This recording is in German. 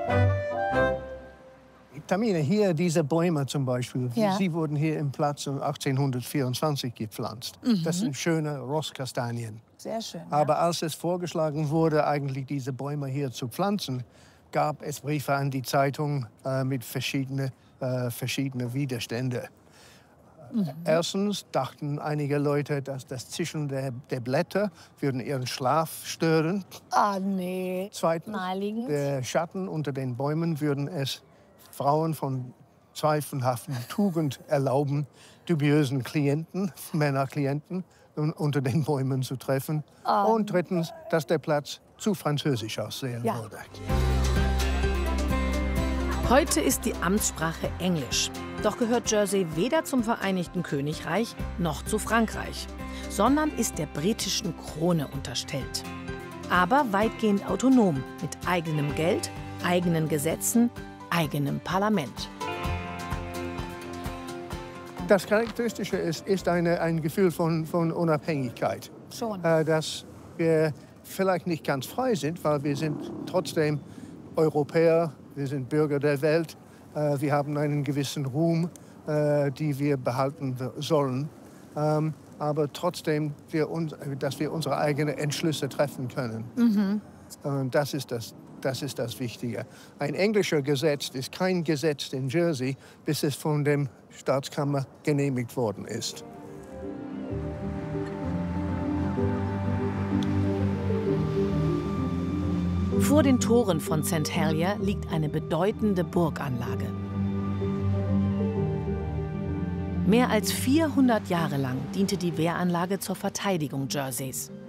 Tamine, hier diese Bäume zum Beispiel, Ja. sie wurden hier im Platz 1824 gepflanzt. Das sind schöne Rosskastanien. Sehr schön. Aber als es vorgeschlagen wurde, eigentlich diese Bäume hier zu pflanzen, gab es Briefe an die Zeitung mit verschiedenen Widerständen. Erstens dachten einige Leute, dass das Zischen der Blätter würden ihren Schlaf stören. Ah, nee. Zweitens, Naheliegend. der Schatten unter den Bäumen würden es Frauen von zweifelhaften Tugend erlauben, dubiösen Klienten, Männerklienten, unter den Bäumen zu treffen. Und drittens, dass der Platz zu französisch aussehen würde. Heute ist die Amtssprache Englisch. Doch gehört Jersey weder zum Vereinigten Königreich noch zu Frankreich, sondern ist der britischen Krone unterstellt. Aber weitgehend autonom, mit eigenem Geld, eigenen Gesetzen, eigenem Parlament. Das Charakteristische ist ein Gefühl von Unabhängigkeit. Schon. Dass wir vielleicht nicht ganz frei sind, weil wir sind trotzdem Europäer, wir sind Bürger der Welt, wir haben einen gewissen Ruhm, die wir behalten sollen. Aber trotzdem, dass wir unsere eigenen Entschlüsse treffen können. Und das ist das Wichtige. Ein englischer Gesetz ist kein Gesetz in Jersey, bis es von der Staatskammer genehmigt worden ist. Vor den Toren von St. Helier liegt eine bedeutende Burganlage. Mehr als 400 Jahre lang diente die Wehranlage zur Verteidigung Jerseys.